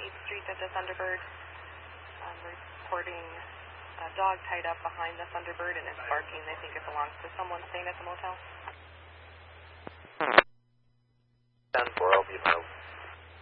Keith Street at the Thunderbird. Reporting a dog tied up behind the Thunderbird and it's barking. They think it belongs to someone staying at the motel.